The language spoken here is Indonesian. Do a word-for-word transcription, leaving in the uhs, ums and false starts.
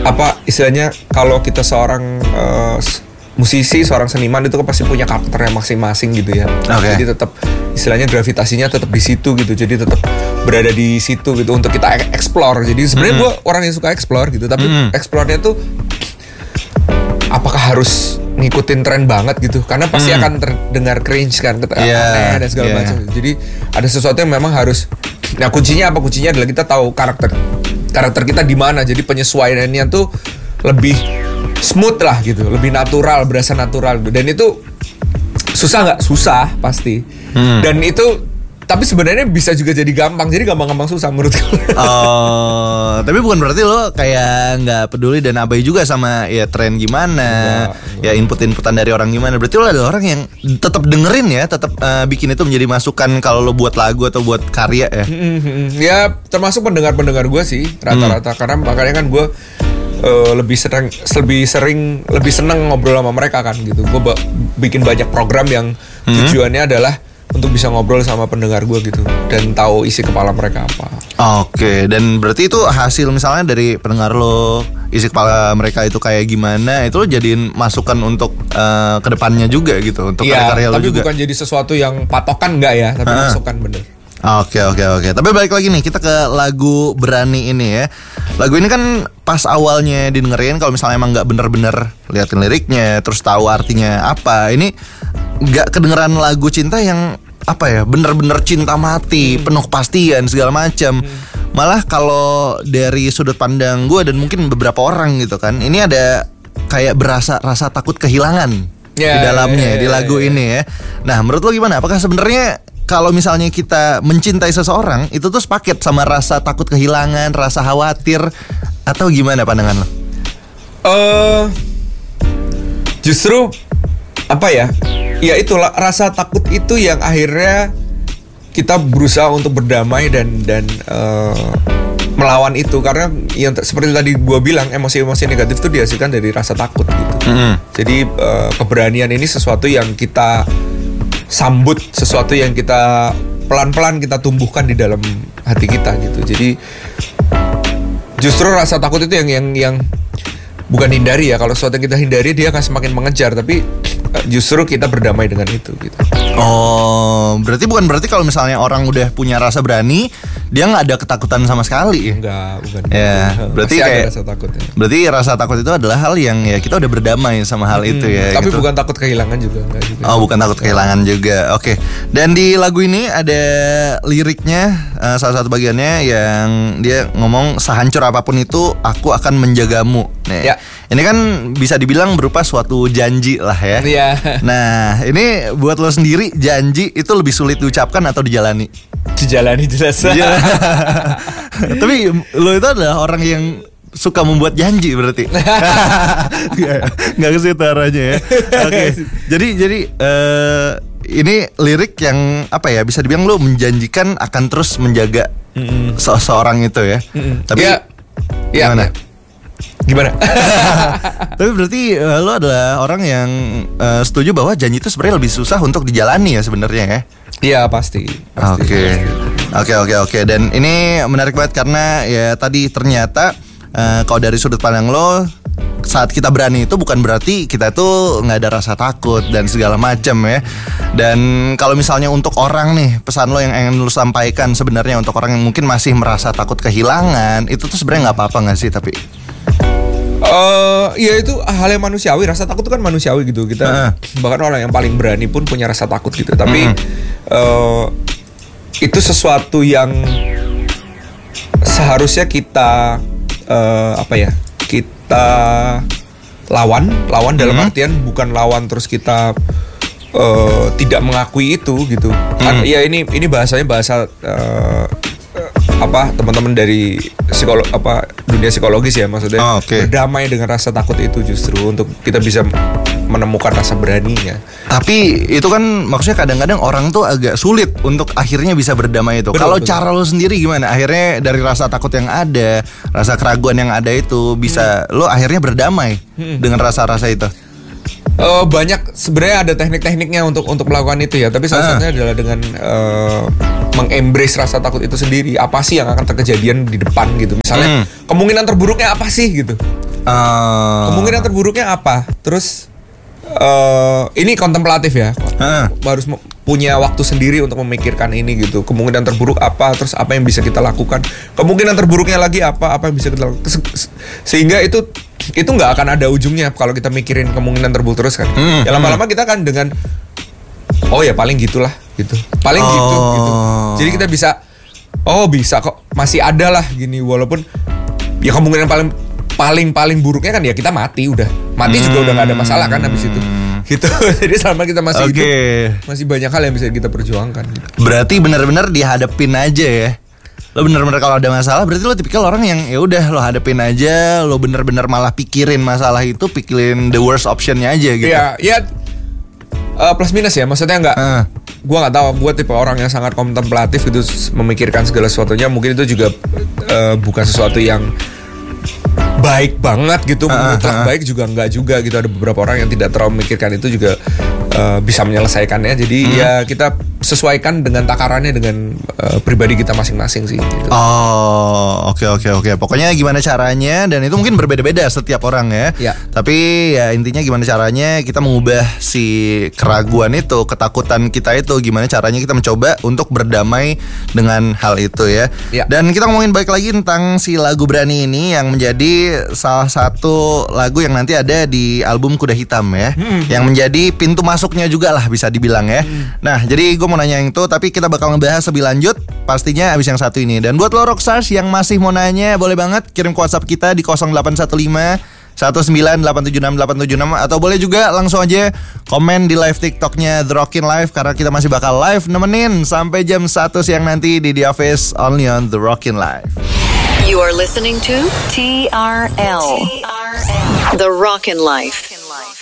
apa istilahnya kalau kita seorang uh, musisi, seorang seniman itu kan pasti punya karakternya masing-masing gitu ya. Okay. Jadi tetap istilahnya gravitasinya tetap di situ gitu. Jadi tetap berada di situ gitu untuk kita explore. Jadi sebenarnya mm-hmm. gue orang yang suka explore gitu, tapi mm-hmm. explore-nya tuh apakah harus ngikutin tren banget gitu? Karena pasti mm. akan terdengar cringe kan, yeah, aneh dan segala yeah. macam. Jadi ada sesuatu yang memang harus. Nah kuncinya apa? Kuncinya adalah kita tahu karakter karakter kita di mana. Jadi penyesuaiannya tuh lebih smooth lah gitu, lebih natural, berasa natural. Dan itu susah nggak? Susah pasti. Hmm. Dan itu tapi sebenarnya bisa juga jadi gampang. Jadi gampang-gampang susah menurut gue. Oh, tapi bukan berarti lo kayak nggak peduli dan abai juga sama ya tren gimana, enggak, ya input-inputan dari orang gimana. Berarti lo adalah orang yang tetap dengerin ya, tetap uh, bikin itu menjadi masukan kalau lo buat lagu atau buat karya ya. Ya termasuk pendengar-pendengar gue sih rata-rata. Hmm. Karena makanya kan gue uh, lebih sering, lebih sering, lebih seneng ngobrol sama mereka kan gitu. Gue ba- bikin banyak program yang hmm. tujuannya adalah untuk bisa ngobrol sama pendengar gue gitu dan tahu isi kepala mereka apa. Oke, dan berarti itu hasil misalnya dari pendengar lo, isi kepala mereka itu kayak gimana, itu lo jadiin masukan untuk uh, kedepannya juga gitu, untuk ya, karya lo juga. Tapi bukan jadi sesuatu yang patokan enggak ya, tapi ha. masukan bener. Oke oke oke. Tapi balik lagi nih kita ke lagu Berani ini ya. Lagu ini kan pas awalnya didengerin, kalau misalnya emang nggak bener-bener liatin liriknya, terus tahu artinya apa, ini nggak kedengeran lagu cinta yang apa ya, bener-bener cinta mati, hmm. penuh kepastian segala macam. Hmm. Malah kalau dari sudut pandang gue dan mungkin beberapa orang gitu kan, ini ada kayak berasa rasa takut kehilangan yeah, di dalamnya yeah, yeah, di lagu yeah, yeah. ini ya. Nah menurut lo gimana? Apakah sebenarnya kalau misalnya kita mencintai seseorang itu tuh sepaket sama rasa takut kehilangan, rasa khawatir, atau gimana pandangan lo? Uh, justru apa ya? Ya itulah rasa takut itu yang akhirnya kita berusaha untuk berdamai dan dan uh, melawan itu, karena yang seperti tadi gue bilang, emosi-emosi negatif itu dihasilkan dari rasa takut gitu. Mm-hmm. Jadi uh, keberanian ini sesuatu yang kita sambut, sesuatu yang kita pelan-pelan kita tumbuhkan di dalam hati kita gitu. Jadi justru rasa takut itu yang yang yang bukan hindari ya. Kalau sesuatu yang kita hindari dia akan semakin mengejar, tapi justru kita berdamai dengan itu gitu. Oh, berarti bukan berarti kalau misalnya orang udah punya rasa berani, dia nggak ada ketakutan sama sekali. Enggak, bukan. Ya, gitu. Berarti masih kayak ada rasa takut ya. Berarti rasa takut itu adalah hal yang ya kita udah berdamai sama hal hmm, itu ya. Tapi gitu. bukan takut kehilangan juga, enggak juga. Oh, bukan takut kehilangan juga. Oke. Okay. Dan di lagu ini ada liriknya, uh, salah satu bagiannya yang dia ngomong, sehancur apapun itu aku akan menjagamu. Nih. Ya. Ini kan bisa dibilang berupa suatu janji lah ya. Iya. Nah, ini buat lo sendiri, janji itu lebih sulit diucapkan atau dijalani? Dijalani jelas. Tapi lo itu adalah orang yang suka membuat janji berarti. Nggak ke situ arahnya ya. Oke. Okay. Jadi jadi uh, ini lirik yang apa ya, bisa dibilang lo menjanjikan akan terus menjaga mm-hmm. seseorang itu ya. Mm-hmm. Tapi ya, gimana? Ya. Gimana? Tapi berarti uh, lo adalah orang yang uh, setuju bahwa janji itu sebenarnya lebih susah untuk dijalani ya sebenarnya ya? Iya pasti. Oke, oke, oke, oke. Dan ini menarik banget karena ya tadi ternyata uh, kalau dari sudut pandang lo, saat kita berani itu bukan berarti kita tuh nggak ada rasa takut dan segala macam ya. Dan kalau misalnya untuk orang nih, pesan lo yang ingin lo sampaikan sebenarnya untuk orang yang mungkin masih merasa takut kehilangan, itu tuh sebenarnya nggak apa-apa nggak sih? Tapi Uh, ya itu hal yang manusiawi, rasa takut itu kan manusiawi gitu. Kita uh. bahkan orang yang paling berani pun punya rasa takut gitu. Tapi mm. uh, itu sesuatu yang seharusnya kita uh, apa ya? Kita lawan, lawan dalam mm. artian bukan lawan terus kita uh, tidak mengakui itu gitu. Mm. Kan, ya ini ini bahasanya bahasa uh, apa teman-teman dari psikolog apa dunia psikologis ya, maksudnya oh, okay. berdamai dengan rasa takut itu justru untuk kita bisa menemukan rasa beraninya. Tapi itu kan maksudnya kadang-kadang orang tuh agak sulit untuk akhirnya bisa berdamai itu. Kalau cara lo sendiri gimana? Akhirnya dari rasa takut yang ada, rasa keraguan yang ada itu bisa hmm. lo akhirnya berdamai hmm. dengan rasa-rasa itu. Uh, banyak sebenarnya ada teknik-tekniknya untuk untuk melakukan itu ya, tapi salah satunya uh. adalah dengan uh, mengembrace rasa takut itu sendiri. Apa sih yang akan terkejadian di depan gitu? Misalnya mm. kemungkinan terburuknya apa sih gitu? Uh. Kemungkinan terburuknya apa? Terus uh, ini kontemplatif ya. Uh. Harus punya waktu sendiri untuk memikirkan ini gitu. Kemungkinan terburuk apa? Terus apa yang bisa kita lakukan? Kemungkinan terburuknya lagi apa? Apa yang bisa kita lakukan? Sehingga itu itu nggak akan ada ujungnya kalau kita mikirin kemungkinan terburuk terus kan. Hmm. Ya lama-lama kita kan dengan oh ya paling gitulah gitu. Paling oh. gitu gitu. Jadi kita bisa oh bisa kok, masih ada lah gini, walaupun ya kemungkinan paling paling paling buruknya kan ya kita mati udah. Mati hmm. juga udah gak ada masalah kan habis itu. Gitu. Jadi selama kita masih okay. hidup masih banyak hal yang bisa kita perjuangkan gitu. Berarti benar-benar dihadapin aja ya. Lo bener-bener kalau ada masalah berarti lo tipikal orang yang ya udah lo hadapin aja, lo bener-bener malah pikirin masalah itu, pikirin the worst optionnya aja gitu. Iya, ya uh, plus minus ya, maksudnya nggak. Uh. Gue nggak tahu, gue tipe orang yang sangat kontemplatif gitu, memikirkan segala sesuatunya. Mungkin itu juga uh, bukan sesuatu yang baik banget gitu, uh, mutlak uh. baik juga enggak juga gitu. Ada beberapa orang yang tidak terlalu memikirkan itu juga uh, bisa menyelesaikannya. Jadi hmm. ya kita sesuaikan dengan takarannya dengan uh, pribadi kita masing-masing sih gitu. Oh oke okay, oke okay, oke okay. Pokoknya gimana caranya, dan itu mungkin berbeda-beda setiap orang ya, ya. Tapi ya intinya gimana caranya kita mengubah si keraguan itu, ketakutan kita itu, gimana caranya kita mencoba untuk berdamai dengan hal itu ya, ya. Dan kita ngomongin balik lagi tentang si lagu Berani ini yang menjadi salah satu lagu yang nanti ada di album Kuda Hitam ya, hmm. yang menjadi pintu masuknya juga lah bisa dibilang ya. hmm. Nah jadi gue mau nanya yang itu, tapi kita bakal ngebahas lebih lanjut pastinya abis yang satu ini. Dan buat lo Rockstars yang masih mau nanya, boleh banget kirim ke WhatsApp kita di nol delapan satu lima satu sembilan delapan tujuh enam delapan tujuh enam, atau boleh juga langsung aja komen di live TikToknya The Rockin' Live, karena kita masih bakal live nemenin sampai jam satu siang nanti di The Office, only on The Rockin' Live. You are listening to T R L, T R L. The Rockin' Life.